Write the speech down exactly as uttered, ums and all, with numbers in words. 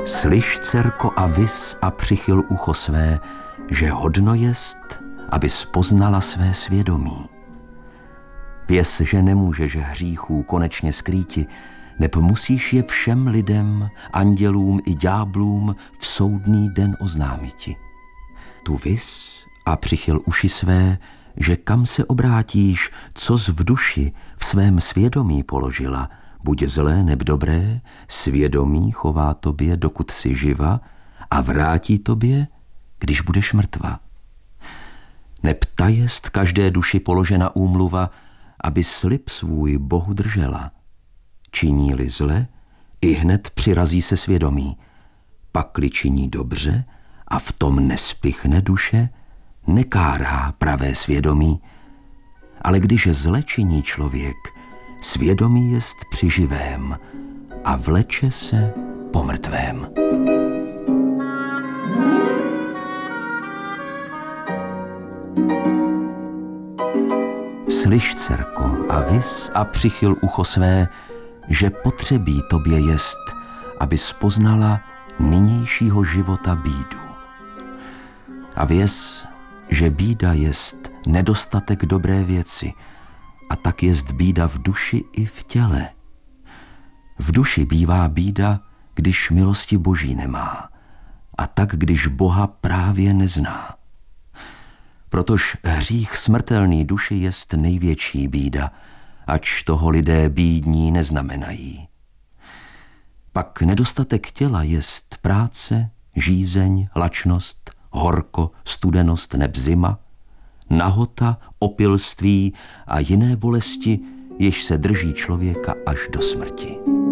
Slyš, dcerko, a vis a přichyl ucho své, že hodno jest, aby spoznala své svědomí. Věz, že nemůžeš hříchů konečně skrýti, neb musíš je všem lidem, andělům i ďáblům v soudný den oznámiti. Tu vis a přichyl uši své, že kam se obrátíš, cos v duši, v svém svědomí položila, buď zlé neb dobré, svědomí chová tobě, dokud jsi živa, a vrátí tobě, když budeš mrtva. Neb ta jest každé duši položena úmluva, aby slib svůj Bohu držela. Činí-li zle, i hned přirazí se svědomí. Pakli činí dobře a v tom nespichne duše, nekárá pravé svědomí. Ale když zle činí člověk, svědomí jest při živém a vleče se po mrtvém. Slyš, dcerko, a vis a přichyl ucho své, že potřebí tobě jest, aby spoznala nynějšího života bídu. A věz, že bída jest nedostatek dobré věci, a tak jest bída v duši i v těle. V duši bývá bída, když milosti Boží nemá, a tak když Boha právě nezná. Protož hřích smrtelný duši jest největší bída, ač toho lidé bídní neznamenají. Pak nedostatek těla jest práce, žízeň, lačnost, horko, studenost neb zima, nahota, opilství a jiné bolesti, jež se drží člověka až do smrti.